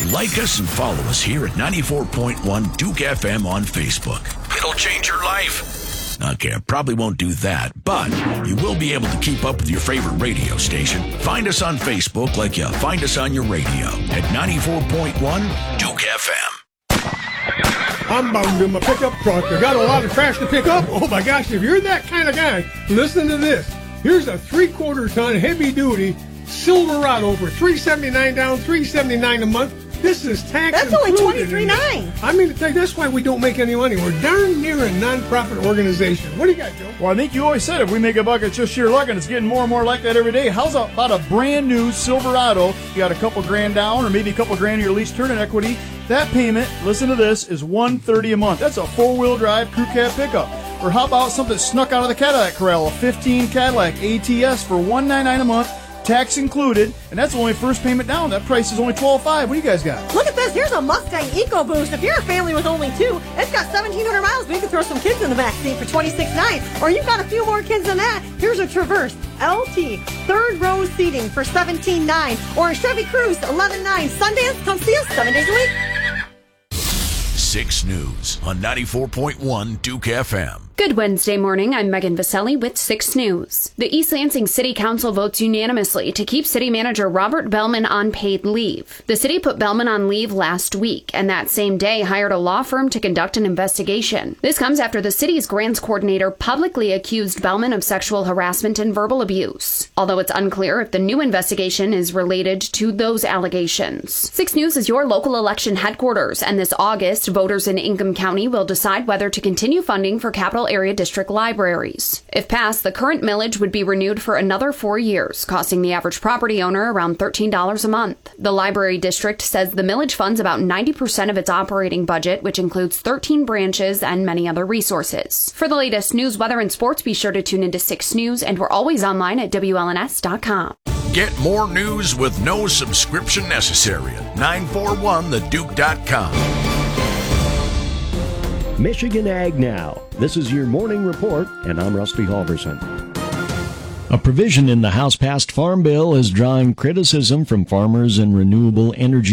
like us and follow us here at 94.1 Duke FM on Facebook. It'll change your life. Okay, I probably won't do that, but you will be able to keep up with your favorite radio station. Find us on Facebook like you find us on your radio at 94.1 Duke FM. I'm bound in my pickup truck. I got a lot of trash to pick up. Oh my gosh, if you're that kind of guy, listen to this. Here's a 3/4 ton heavy duty Silverado for $379 down, $379 a month. This is tax. That's only $23.9. I mean, that's why we don't make any money. We're darn near a non-profit organization. What do you got, Joe? Well, I think you always said if we make a buck, it's just sheer luck, and it's getting more and more like that every day. How's about a brand new Silverado? You got a couple grand down, or maybe a couple grand of your lease turn-in equity. That payment, listen to this, is $130 a month. That's a 4-wheel drive crew cab pickup. Or how about something snuck out of the Cadillac corral, a 15 Cadillac ATS for $199 a month. Tax included, and that's only first payment down. That price is only $12,500. What do you guys got? Look at this. Here's a Mustang EcoBoost. If you're a family with only 2, it's got 1,700 miles. We can throw some kids in the back seat for $26,900. Or you've got a few more kids than that. Here's a Traverse LT, 3rd row seating for $17,900. Or a Chevy Cruze, $11,900. Sundance, come see us 7 days a week. 6 News on 94.1 Duke FM. Good Wednesday morning. I'm Megan Vaselli with 6 News. The East Lansing City Council votes unanimously to keep City Manager Robert Bellman on paid leave. The city put Bellman on leave last week, and that same day hired a law firm to conduct an investigation. This comes after the city's grants coordinator publicly accused Bellman of sexual harassment and verbal abuse, although it's unclear if the new investigation is related to those allegations. 6 News is your local election headquarters, and this August, voters in Ingham County will decide whether to continue funding for capital area district libraries. If passed, the current millage would be renewed for another 4 years, costing the average property owner around $13 a month. The library district says the millage funds about 90% of its operating budget, which includes 13 branches and many other resources. For the latest news, weather, and sports, be sure to tune into 6 News, and we're always online at WLNS.com. Get more news with no subscription necessary at 941theduke.com. Michigan Ag Now. This is your morning report, and I'm Rusty Halverson. A provision in the House-passed Farm Bill is drawing criticism from farmers and renewable energy